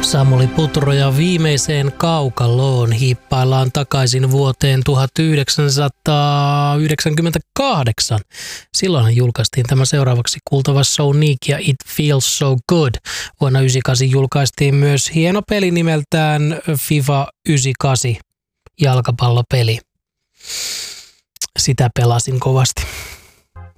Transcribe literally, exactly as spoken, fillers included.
Samuli Putro ja viimeiseen kaukaloon hiippaillaan takaisin vuoteen tuhatyhdeksänsataayhdeksänkymmentäkahdeksan. Silloin julkaistiin tämä seuraavaksi kuultava So Unique ja It Feels So Good. Vuonna yhdeksänkymmentäkahdeksan julkaistiin myös hieno peli nimeltään FIFA yhdeksänkymmentäkahdeksan jalkapallopeli. Sitä pelasin kovasti.